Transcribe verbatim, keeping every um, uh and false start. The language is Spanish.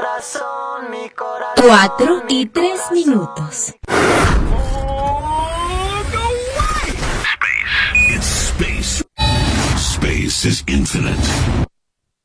corazón, mi corazón. Cuatro y tres minutos. Space. It's space. Space is infinite.